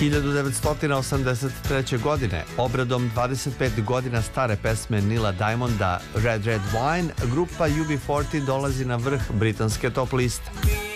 1983. godine, obradom 25 godina stare pesme Nila Diamonda Red Red Wine, grupa UB40 dolazi na vrh britanske top liste.